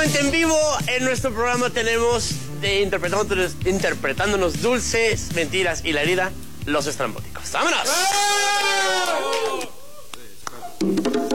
completamente en vivo. En nuestro programa tenemos interpretándonos dulces, mentiras y la herida, Los Estrambóticos. ¡Vámonos!